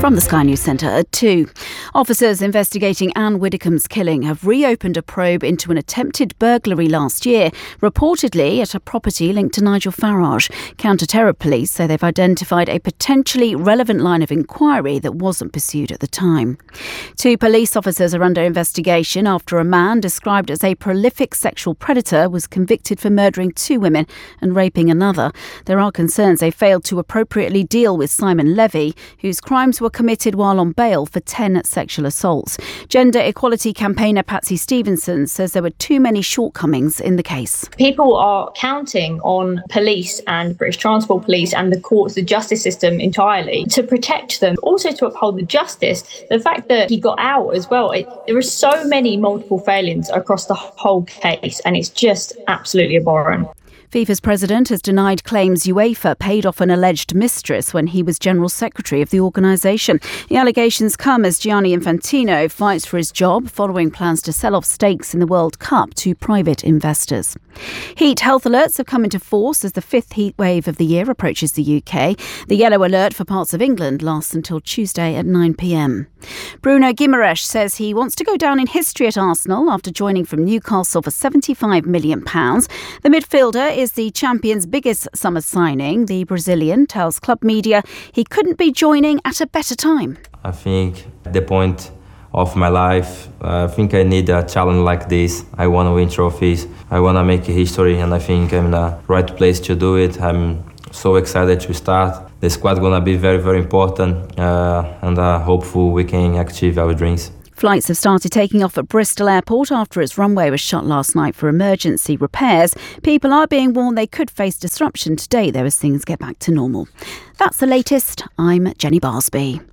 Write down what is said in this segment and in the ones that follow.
From the Sky News Centre at 2. Officers investigating Anne Widdecombe's killing have reopened a probe into an attempted burglary last year, reportedly at a property linked to Nigel Farage. Counter-terror police say they've identified a potentially relevant line of inquiry that wasn't pursued at the time. 2 police officers are under investigation after a man described as a prolific sexual predator was convicted for murdering 2 women and raping another. There are concerns they failed to appropriately deal with Simon Levy, whose crimes were committed while on bail for 10 sexual assaults. Gender equality campaigner Patsy Stevenson says there were too many shortcomings in the case. People are counting on police and British Transport Police and the courts, the justice system entirely, to protect them, also to uphold the justice. The fact that he got out as well, there are so many multiple failings across the whole case, and it's just absolutely abhorrent. FIFA's president has denied claims UEFA paid off an alleged mistress when he was General Secretary of the organisation. The allegations come as Gianni Infantino fights for his job following plans to sell off stakes in the World Cup to private investors. Heat health alerts have come into force as the 5th heat wave of the year approaches the UK. The yellow alert for parts of England lasts until Tuesday at 9 p.m. Bruno Guimaraes says he wants to go down in history at Arsenal after joining from Newcastle for £75 million. The midfielder is the champion's biggest summer signing. The Brazilian tells club media he couldn't be joining at a better time. I think at the point of my life, I think I need a challenge like this. I want to win trophies. I want to make history, and I think I'm in the right place to do it. I'm so excited to start. The squad going to be very, very important, and hopeful we can achieve our dreams. Flights have started taking off at Bristol Airport after its runway was shut last night for emergency repairs. People are being warned they could face disruption today, though, as things get back to normal. That's the latest. I'm Jenny Barsby.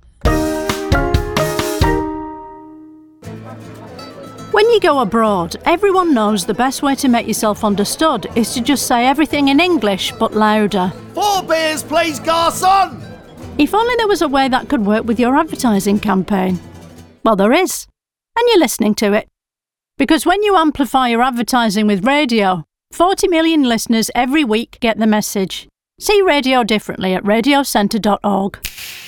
When you go abroad, everyone knows the best way to make yourself understood is to just say everything in English, but louder. 4 beers, please, garçon! If only there was a way that could work with your advertising campaign. Well, there is. And you're listening to it. Because when you amplify your advertising with radio, 40 million listeners every week get the message. See radio differently at radiocentre.org.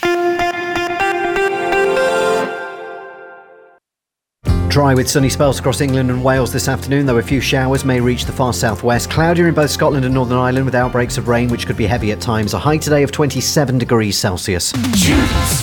Dry with sunny spells across England and Wales this afternoon, though a few showers may reach the far southwest. Cloudier in both Scotland and Northern Ireland with outbreaks of rain, which could be heavy at times. A high today of 27 degrees Celsius.